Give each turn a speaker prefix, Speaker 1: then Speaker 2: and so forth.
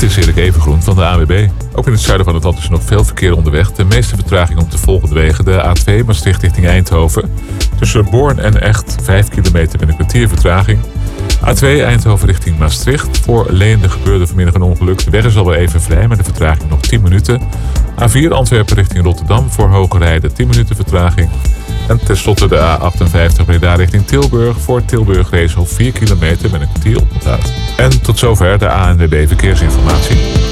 Speaker 1: is Erik Evengroen van de ANWB. Ook in het zuiden van het land is nog veel verkeer onderweg. De meeste vertraging op de volgende wegen. De A2 Maastricht richting Eindhoven. Tussen Born en Echt 5 kilometer met een kwartier vertraging. A2 Eindhoven richting Maastricht. Voor Leende gebeurde vanmiddag een ongeluk. De weg is alweer even vrij, met de vertraging nog 10 minuten. A4 Antwerpen richting Rotterdam. Voor Hogerheide 10 minuten vertraging. En tenslotte de A58 Breda richting Tilburg. Voor Tilburg Reeshof 4 kilometer met een kwartier oponthoud. En tot zover de ANWB Verkeersinformatie.